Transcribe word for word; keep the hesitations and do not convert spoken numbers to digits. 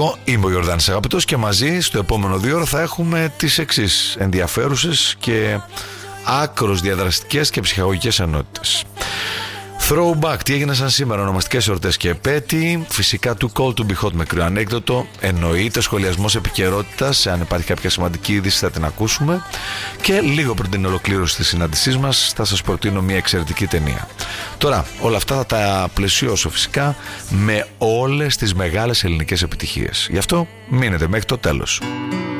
Εγώ είμαι ο Ιορδάνης Αγαπητός και μαζί στο επόμενο δύο ώρο θα έχουμε τις εξής ενδιαφέρουσες και άκρως διαδραστικές και ψυχαγωγικές ενότητες. Throwback, τι έγινε σαν σήμερα, ονομαστικές εορτές και επέτειοι. Φυσικά του Call to be hot με κρύο ανέκδοτο. Εννοείται σχολιασμός επικαιρότητας. Αν υπάρχει κάποια σημαντική είδηση θα την ακούσουμε. Και λίγο πριν την ολοκλήρωση της συνάντησής μας θα σας προτείνω μια εξαιρετική ταινία. Τώρα, όλα αυτά θα τα πλαισιώσω φυσικά με όλες τις μεγάλες ελληνικές επιτυχίες. Γι' αυτό μείνετε μέχρι το τέλος.